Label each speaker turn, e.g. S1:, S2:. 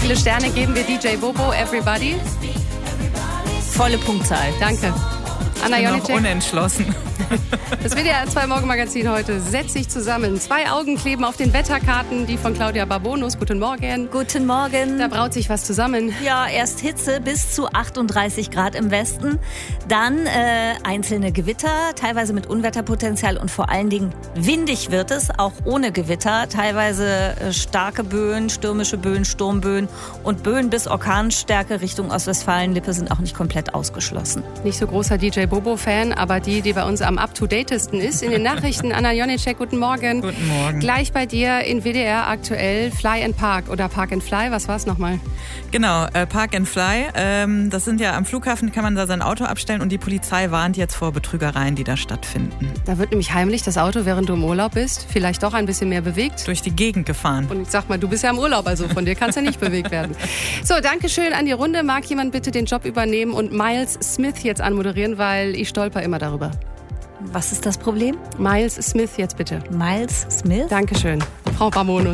S1: viele Sterne geben wir DJ Bobo, Everybody?
S2: Volle Punktzahl.
S1: Danke. Anna
S3: Ich bin noch
S1: Jonicek.
S3: unentschlossen.
S1: Das WDR 2 Morgenmagazin heute setzt sich zusammen. 2 Augen kleben auf den Wetterkarten, die von Claudia Barbonus. Guten Morgen.
S2: Guten Morgen.
S1: Da braut sich was zusammen.
S2: Ja, erst Hitze bis zu 38 Grad im Westen, dann einzelne Gewitter, teilweise mit Unwetterpotenzial und vor allen Dingen windig wird es, auch ohne Gewitter, teilweise starke Böen, stürmische Böen, Sturmböen und Böen bis Orkanstärke Richtung Ostwestfalen-Lippe sind auch nicht komplett ausgeschlossen.
S1: Nicht so großer DJ Bobo-Fan, aber die bei uns am up-to-datesten ist. In den Nachrichten, Anna Jonicek, guten Morgen.
S3: Guten Morgen.
S1: Gleich bei dir in WDR aktuell Fly and Park oder Park and Fly, was war's nochmal?
S3: Genau, Park and Fly. Das sind ja am Flughafen, kann man da sein Auto abstellen und die Polizei warnt jetzt vor Betrügereien, die da stattfinden.
S1: Da wird nämlich heimlich das Auto, während du im Urlaub bist, vielleicht doch ein bisschen mehr bewegt.
S3: Durch die Gegend gefahren.
S1: Und ich sag mal, du bist ja im Urlaub, also von dir kannst ja nicht bewegt werden. So, danke schön an die Runde. Mag jemand bitte den Job übernehmen und Miles Smith jetzt anmoderieren, weil ich stolper immer darüber.
S2: Was ist das Problem?
S1: Miles Smith jetzt bitte.
S2: Miles Smith?
S1: Dankeschön, Frau Barbonus.